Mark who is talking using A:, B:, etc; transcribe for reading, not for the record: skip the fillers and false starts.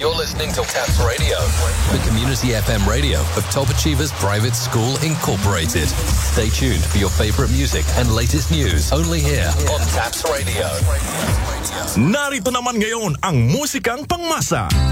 A: You're listening to TAPS Radio, the community FM radio of Top Achievers Private School Incorporated. Stay tuned for your favorite music and latest news only here on TAPS Radio.
B: Narito naman ngayon ang musikang pangmasa.